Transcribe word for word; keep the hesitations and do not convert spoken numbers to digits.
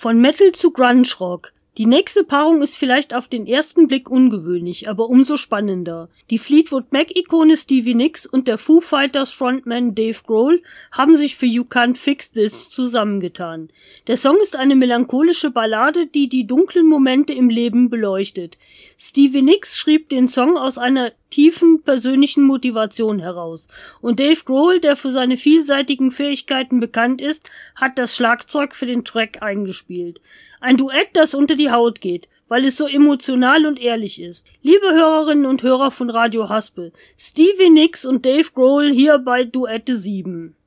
Von Metal zu Grunge Rock. Die nächste Paarung ist vielleicht auf den ersten Blick ungewöhnlich, aber umso spannender. Die Fleetwood Mac-Ikone Stevie Nicks und der Foo Fighters Frontman Dave Grohl haben sich für You Can't Fix This zusammengetan. Der Song ist eine melancholische Ballade, die die dunklen Momente im Leben beleuchtet. Stevie Nicks schrieb den Song aus einer tiefen persönlichen Motivation heraus. Und Dave Grohl, der für seine vielseitigen Fähigkeiten bekannt ist, hat das Schlagzeug für den Track eingespielt. Ein Duett, das unter die Haut geht, weil es so emotional und ehrlich ist. Liebe Hörerinnen und Hörer von Radio Haspel, Stevie Nicks und Dave Grohl hier bei Duette sieben.